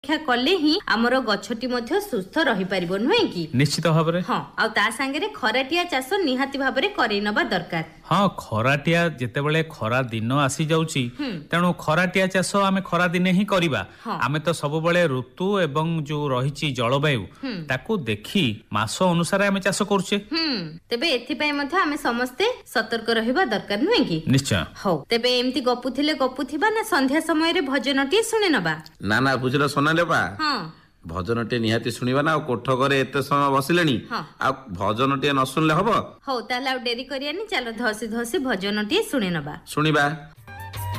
कले ही आमर गछटी मध्य सुस्थ रही परिबो नुहे कि निश्चित भाबरे हां आ ता संगे खराटिया चाष निहाती भाबरे करै नबा दरकार। हाँ खराटिया जेतेबेले खरा दिन आसी जाउची तेणु खराटिया चाष आमे खरा दिने ही करिबा। आमे तो सब बेले ऋतु एवं जो रहिची जलवायु ताकू देखी मास अनुसार आमे चाष करूचे। तेबे एथि पय मध्य आमे समस्ते सतर्क रहिबा दरकार नुहे कि निश्चय। हो तेबे एम्ति गपुथिबा ना संध्या समय रे भजनटी सुने नबा ना ना बुझिलो सोनाले बा हां भजनटे निहाती शुणिबा ना कोठ घरे एते समय बसिलेनी आ भजनटे न सुनले हबो हो ताला डेरी करियानी चलो धसी धसी भजनटी सुने नबा शुणिबा।